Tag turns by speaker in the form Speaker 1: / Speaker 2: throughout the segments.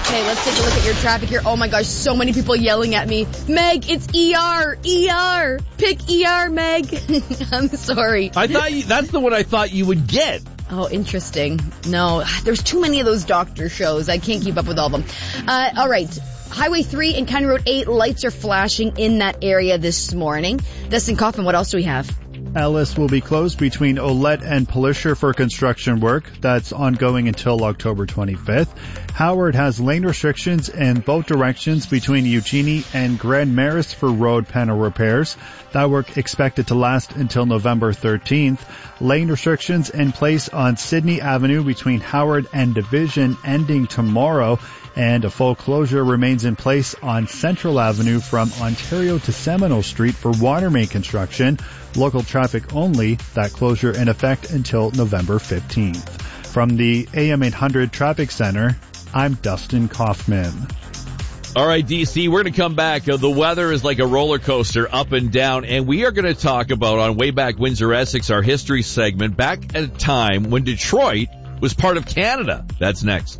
Speaker 1: Okay, let's take a look at your traffic here. Oh my gosh, so many people yelling at me. Meg, it's ER, ER. Pick ER, Meg. I'm sorry.
Speaker 2: That's the one I thought you would get.
Speaker 1: Oh, interesting. No, there's too many of those doctor shows. I can't keep up with all of them. All right. Highway 3 and County Road 8, lights are flashing in that area this morning. Dustin Kaufman, what else do we have?
Speaker 3: Ellis will be closed between Olette and Pelisher for construction work. That's ongoing until October 25th. Howard has lane restrictions in both directions between Eugenie and Grand Maris for road panel repairs. That work expected to last until November 13th. Lane restrictions in place on Sydney Avenue between Howard and Division ending tomorrow. And a full closure remains in place on Central Avenue from Ontario to Seminole Street for water main construction. Local traffic only. That closure in effect until November 15th. From the AM 800 Traffic Center, I'm Dustin Kaufman.
Speaker 2: All right, DC, we're going to come back. The weather is like a roller coaster, up and down, and we are going to talk about, on Way Back Windsor Essex, our history segment, back at a time when Detroit was part of Canada. That's next.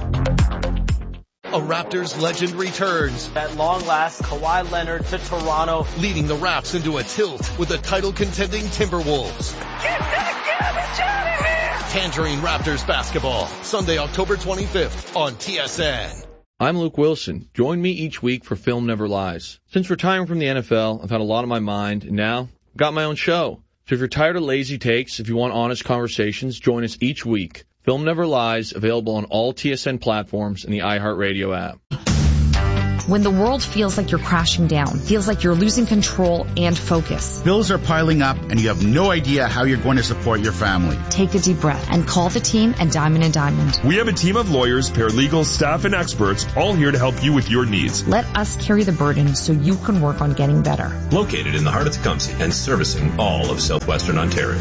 Speaker 4: A Raptors legend returns.
Speaker 5: At long last, Kawhi Leonard to Toronto,
Speaker 4: leading the Raps into a tilt with the title-contending Timberwolves.
Speaker 6: Get that garbage out of here!
Speaker 4: Tangerine Raptors basketball, Sunday, October 25th on TSN.
Speaker 7: I'm Luke Wilson. Join me each week for Film Never Lies. Since retiring from the NFL, I've had a lot on my mind, and now I've got my own show. So if you're tired of lazy takes, if you want honest conversations, join us each week. Film Never Lies, available on all TSN platforms and the iHeartRadio app.
Speaker 8: When the world feels like you're crashing down, feels like you're losing control and focus.
Speaker 9: Bills are piling up and you have no idea how you're going to support your family.
Speaker 8: Take a deep breath and call the team at Diamond & Diamond.
Speaker 10: We have a team of lawyers, paralegals, staff, and experts all here to help you with your needs.
Speaker 8: Let us carry the burden so you can work on getting better.
Speaker 11: Located in the heart of Tecumseh and servicing all of southwestern Ontario.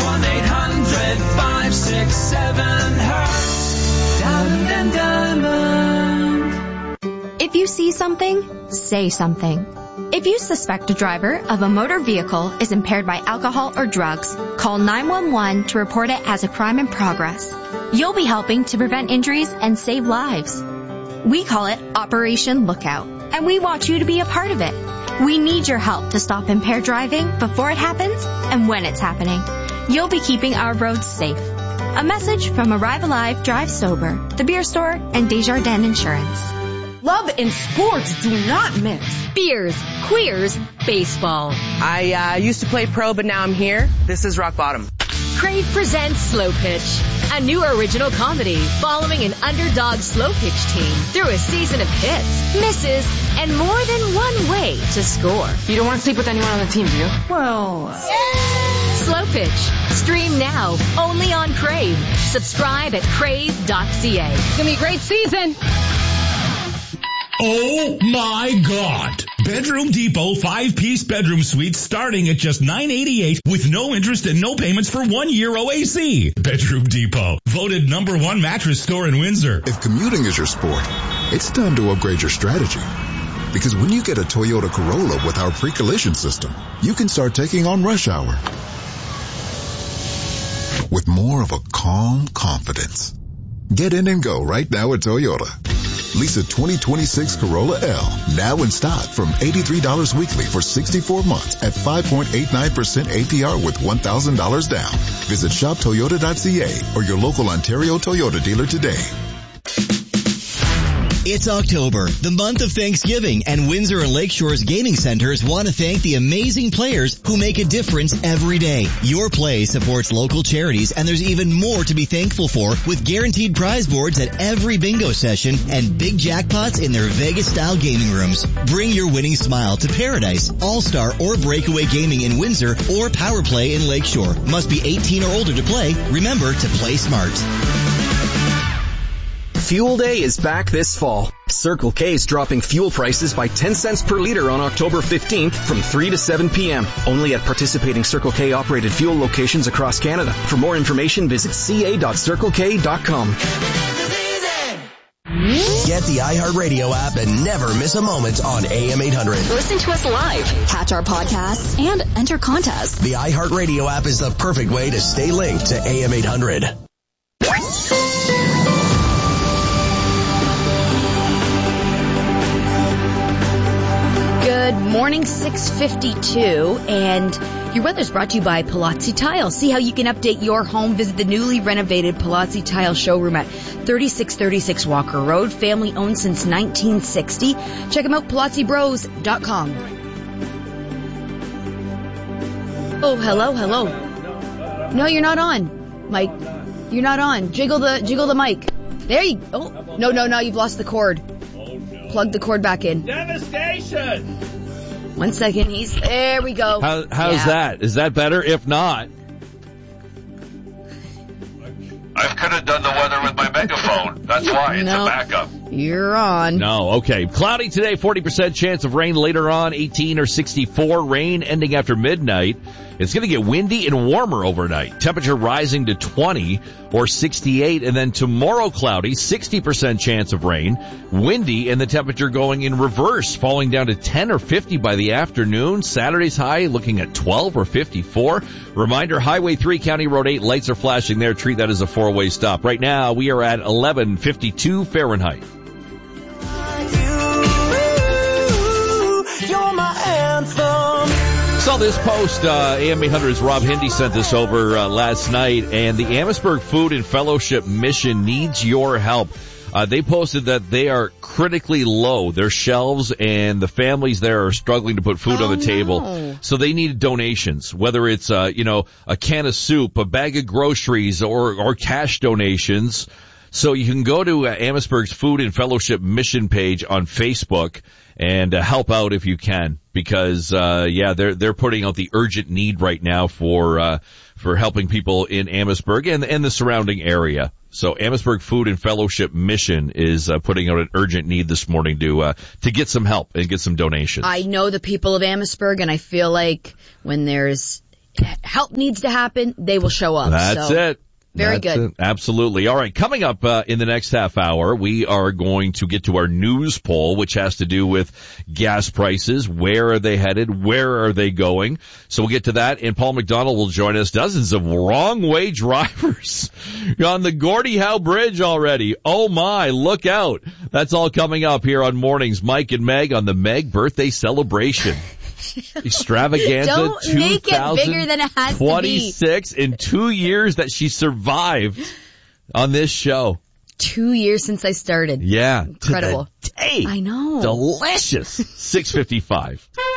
Speaker 6: 1-800-567-HERTZ. Diamond & Diamond.
Speaker 12: If you see something, say something. If you suspect a driver of a motor vehicle is impaired by alcohol or drugs, call 911 to report it as a crime in progress. You'll be helping to prevent injuries and save lives. We call it Operation Lookout, and we want you to be a part of it. We need your help to stop impaired driving before it happens and when it's happening. You'll be keeping our roads safe. A message from Arrive Alive, Drive Sober, The Beer Store, and Desjardins Insurance.
Speaker 13: Love and sports do not mix.
Speaker 14: Beers, queers, baseball.
Speaker 13: I used to play pro, but now I'm here. This is rock bottom.
Speaker 14: Crave presents Slow Pitch, a new original comedy following an underdog slow pitch team through a season of hits, misses, and more than one way to score.
Speaker 13: You don't want to sleep with anyone on the team, do you?
Speaker 14: Well... Slow Pitch. Stream now, only on Crave. Subscribe at crave.ca.
Speaker 13: It's going to be a great season.
Speaker 15: Oh my God! Bedroom Depot 5-piece bedroom suite starting at just $988 with no interest and no payments for 1 year OAC. Bedroom Depot, voted #1 mattress store in Windsor.
Speaker 16: If commuting is your sport, it's time to upgrade your strategy. Because when you get a Toyota Corolla with our pre-collision system, you can start taking on rush hour with more of a calm confidence. Get in and go right now at Toyota. Lease a 2026 Corolla L, now in stock from $83 weekly for 64 months at 5.89% APR with $1,000 down. Visit shoptoyota.ca or your local Ontario Toyota dealer today.
Speaker 17: It's October, the month of Thanksgiving, and Windsor and Lakeshore's gaming centers want to thank the amazing players who make a difference every day. Your play supports local charities, and there's even more to be thankful for with guaranteed prize boards at every bingo session and big jackpots in their Vegas-style gaming rooms. Bring your winning smile to Paradise, All-Star, or Breakaway Gaming in Windsor or Power Play in Lakeshore. Must be 18 or older to play. Remember to play smart.
Speaker 18: Fuel Day is back this fall. Circle K is dropping fuel prices by 10 cents per liter on October 15th from 3 to 7 p.m. Only at participating Circle K operated fuel locations across Canada. For more information, visit ca.circlek.com.
Speaker 19: Get the iHeartRadio app and never miss a moment on AM 800.
Speaker 20: Listen to us live, catch our podcasts, and enter contests.
Speaker 19: The iHeartRadio app is the perfect way to stay linked to AM 800.
Speaker 1: morning, 6:52, and your weather's brought to you by Palazzi Tile. See how you can update your home. Visit the newly renovated Palazzi Tile showroom at 3636 Walker Road, family owned since 1960. Check them out, PalazziBros.com. Oh, hello. No, you're not on, Mike. You're not on. Jiggle the mic. There you go. Oh, no, now you've lost the cord. Plug the cord back in.
Speaker 2: Devastation!
Speaker 1: 1 second. There we go.
Speaker 2: How's that? Is that better? If not,
Speaker 21: I could have done the weather with my megaphone. That's why. It's a backup.
Speaker 1: You're on.
Speaker 2: No, okay. Cloudy today, 40% chance of rain later on, 18 or 64. Rain ending after midnight. It's going to get windy and warmer overnight. Temperature rising to 20 or 68. And then tomorrow, cloudy, 60% chance of rain. Windy, and the temperature going in reverse, falling down to 10 or 50 by the afternoon. Saturday's high looking at 12 or 54. Reminder, Highway 3, County Road 8, lights are flashing there. Treat that as a four-way stop. Right now, we are at 1152 Fahrenheit.
Speaker 6: You're my anthem.
Speaker 2: Saw this post, AM 800's Rob Hindy sent this over last night, and the Amherstburg Food and Fellowship Mission needs your help. They posted that they are critically low. Their shelves and the families there are struggling to put food on the table. So they need donations, whether it's, a can of soup, a bag of groceries, or cash donations. So you can go to Amherstburg's Food and Fellowship Mission page on Facebook and help out if you can, because they're putting out the urgent need right now for helping people in Amherstburg and the surrounding area. So Amherstburg Food and Fellowship Mission is putting out an urgent need this morning to get some help and get some donations.
Speaker 1: I know the people of Amherstburg, and I feel like when there's help needs to happen, they will show up.
Speaker 2: That's it.
Speaker 1: Very good.
Speaker 2: Absolutely. All right. Coming up in the next half hour, we are going to get to our news poll, which has to do with gas prices. Where are they headed? Where are they going? So we'll get to that. And Paul McDonald will join us. Dozens of wrong way drivers on the Gordie Howe Bridge already. Oh my, look out. That's all coming up here on Mornings. Mike and Meg on the Meg birthday celebration. Extravaganza.
Speaker 1: Don't make it bigger than it has to be.
Speaker 2: 26 in 2 years that she survived on this show.
Speaker 1: 2 years since I started.
Speaker 2: Yeah.
Speaker 1: Incredible.
Speaker 2: To the day.
Speaker 1: I know.
Speaker 2: Delicious. 6:55.